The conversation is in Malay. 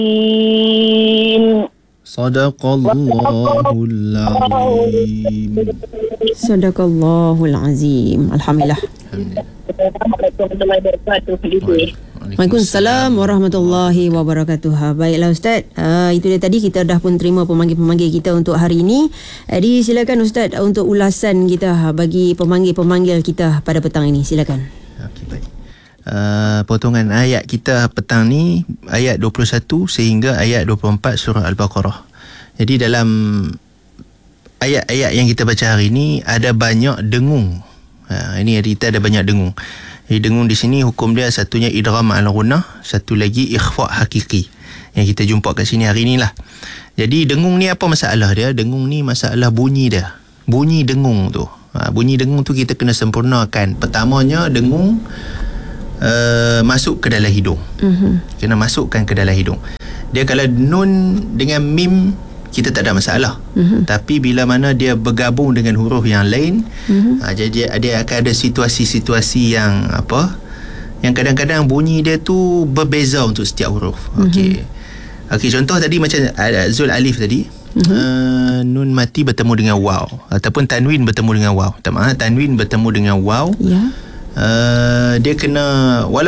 Sadaqallahul azim. Sadaqallahul azim. Alhamdulillah. Waalaikumsalam warahmatullahi wabarakatuh. Baiklah Ustaz, itu dia tadi, kita dah pun terima pemanggil-pemanggil kita untuk hari ini. Jadi silakan Ustaz untuk ulasan kita bagi pemanggil-pemanggil kita pada petang ini. Silakan. Okey, baik. Potongan ayat kita petang ni ayat 21 sehingga ayat 24 surah Al-Baqarah. Jadi dalam ayat-ayat yang kita baca hari ni ada banyak dengung. Ini kita ada banyak dengung. Jadi dengung di sini hukum dia satunya idgham al-ghunnah, satu lagi ikhfa' hakiki yang kita jumpa kat sini hari ni lah. Jadi dengung ni apa masalah dia? Dengung ni masalah bunyi dia. Bunyi dengung tu. Bunyi dengung tu kita kena sempurnakan. Pertamanya dengung masuk ke dalam hidung. Kena masukkan ke dalam hidung. Dia kalau nun dengan mim kita tak ada masalah. Tapi bila mana dia bergabung dengan huruf yang lain, jadi dia akan ada situasi-situasi yang yang kadang-kadang bunyi dia tu berbeza untuk setiap huruf. Okey, contoh tadi macam Zul Alif tadi, nun mati bertemu dengan waw, ataupun tanwin bertemu dengan waw. Tanwin bertemu dengan waw. Dia kena, walaupun